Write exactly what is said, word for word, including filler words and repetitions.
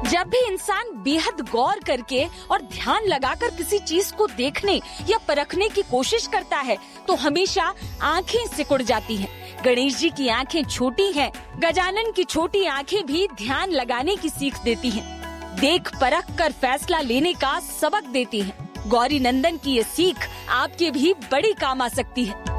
जब भी इंसान बेहद गौर करके और ध्यान लगाकर किसी चीज को देखने या परखने की कोशिश करता है तो हमेशा आंखें सिकुड़ जाती हैं। गणेश जी की आंखें छोटी हैं, गजानन की छोटी आंखें भी ध्यान लगाने की सीख देती हैं, देख परख कर फैसला लेने का सबक देती हैं। गौरी नंदन की ये सीख आपके भी बड़ी काम आ सकती है।